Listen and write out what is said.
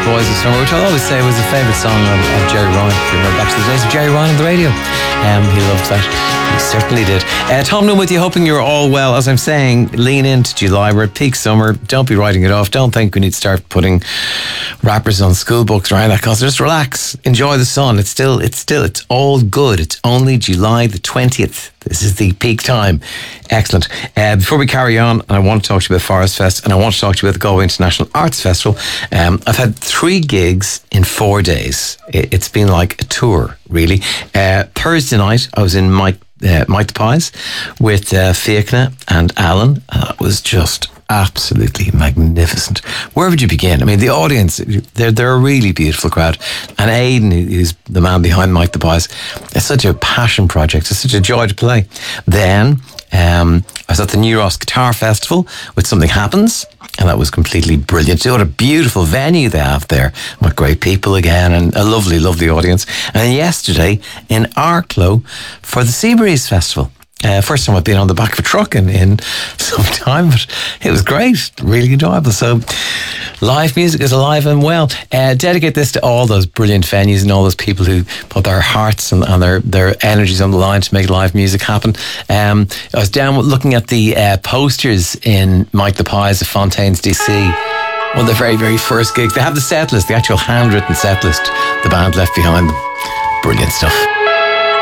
Boys of Summer, which I'll always say was a favourite song of Jerry Ryan. If you remember back to the days of Jerry Ryan on the radio. He loved that. He certainly did. Tom Noon with you, hoping you're all well. As I'm saying, lean into July. We're at peak summer. Don't be writing it off. Don't think we need to start putting wrappers on school books or anything like that. Just relax. Enjoy the sun. It's all good. It's only July the 20th. This is the peak time. Excellent. Before we carry on, I want to talk to you about Forest Fest, and I want to talk to you about the Galway International Arts Festival. I've had 3 gigs in 4 days. It's been like a tour, really. Thursday night, I was in Mike the Pies with Fiachna and Alan. It was just absolutely magnificent. Where would you begin? I mean, the audience, they're a really beautiful crowd. And Aidan, who's the man behind Mike the Pies, it's such a passion project. It's such a joy to play. Then I was at the New Ross Guitar Festival with Something Happens, and that was completely brilliant. What a beautiful venue they have there. What great people again, and a lovely, lovely audience. And then yesterday in Arklow for the Seabreeze Festival. First time I've been on the back of a truck in some time, but it was great, really enjoyable. So live music is alive and well. Dedicate this to all those brilliant venues and all those people who put their hearts and their energies on the line to make live music happen. I was down looking at the posters in Mike the Pies of Fontaines DC. One of the very, very first gigs. They have the set list, the actual handwritten set list the band left behind them. Brilliant stuff.